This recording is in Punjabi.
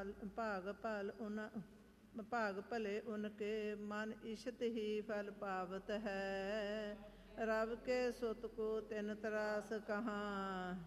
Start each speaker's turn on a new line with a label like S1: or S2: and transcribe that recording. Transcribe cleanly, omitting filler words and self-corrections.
S1: ਭਾਗ ਭਲ ਉਨ ਭਾਗ ਭਲੇ ਉਨਕੇ, ਮਨ ਇਸ਼ਤ ਹੀ ਫਲ ਪਾਵਤ ਹੈ। रब के सुत को तिन तरास कहाँ,